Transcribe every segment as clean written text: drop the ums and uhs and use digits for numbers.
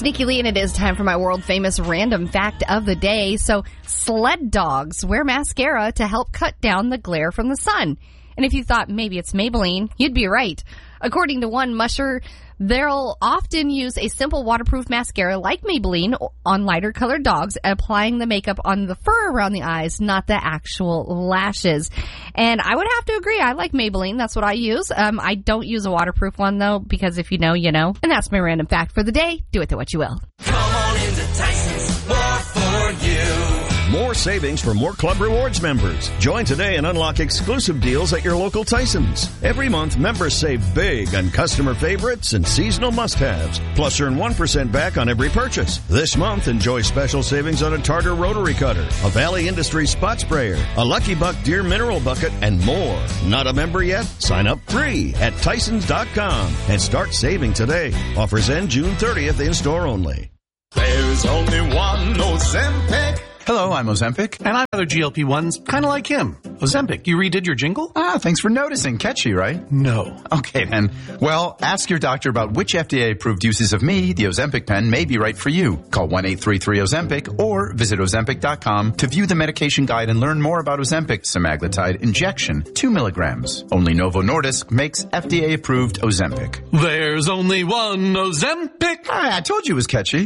Sneaky Lee, and it is time for my world-famous random fact of the day. So, sled dogs wear mascara to help cut down the glare from the sun. And if you thought maybe it's Maybelline, you'd be right. According to one musher, they'll often use a simple waterproof mascara like Maybelline on lighter colored dogs, applying the makeup on the fur around the eyes, not the actual lashes. And I would have to agree. I like Maybelline. That's what I use. I don't use a waterproof one, though, because if you know, you know. And that's my random fact for the day. Do with it what you will. Come on into Tyson's, more for you. More savings for more Club Rewards members. Join today and unlock exclusive deals at your local Tyson's. Every month, members save big on customer favorites and seasonal must-haves. Plus, earn 1% back on every purchase. This month, enjoy special savings on a Tartar rotary cutter, a Valley Industries spot sprayer, a Lucky Buck Deer mineral bucket, and more. Not a member yet? Sign up free at Tysons.com and start saving today. Offers end June 30th in-store only. There's only one Ozempic. Hello, I'm Ozempic. And I'm other GLP-1s, kind of like him. Ozempic, you redid your jingle? Thanks for noticing. Catchy, right? No. Okay, then. Well, ask your doctor about which FDA-approved uses of me, the Ozempic pen, may be right for you. Call 1-833-OZEMPIC or visit Ozempic.com to view the medication guide and learn more about Ozempic semaglutide injection, 2 milligrams. Only Novo Nordisk makes FDA-approved Ozempic. There's only one Ozempic. I told you it was catchy.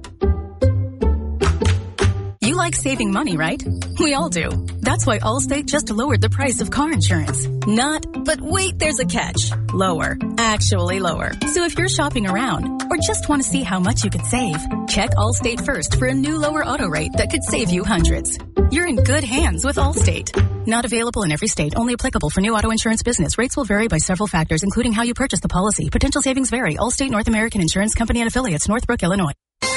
You like saving money, right? We all do. That's why Allstate just lowered the price of car insurance. But wait, there's a catch. Lower. Actually lower. So if you're shopping around or just want to see how much you could save, check Allstate first for a new lower auto rate that could save you hundreds. You're in good hands with Allstate. Not available in every state. Only applicable for new auto insurance business. Rates will vary by several factors, including how you purchase the policy. Potential savings vary. Allstate North American Insurance Company and affiliates, Northbrook, Illinois.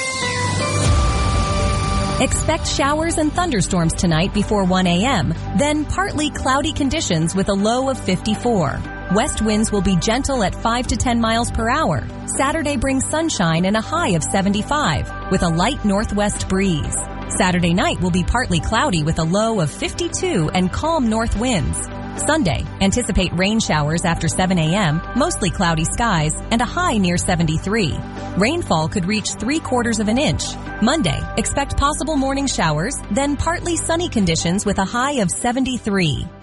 Expect showers and thunderstorms tonight before 1 a.m., then partly cloudy conditions with a low of 54. West winds will be gentle at 5 to 10 miles per hour. Saturday brings sunshine and a high of 75 with a light northwest breeze. Saturday night will be partly cloudy with a low of 52 and calm north winds. Sunday, anticipate rain showers after 7 a.m., mostly cloudy skies, and a high near 73. Rainfall could reach 3/4 of an inch. Monday, expect possible morning showers, then partly sunny conditions with a high of 73.